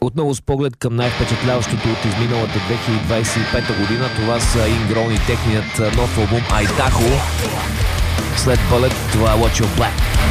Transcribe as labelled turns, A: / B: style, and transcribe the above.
A: Отново с поглед към най-впечатляващото от изминалата 2025 година, това са Ingrown и техният нов албум Idaho. След Bullet, това е Watch Your Black.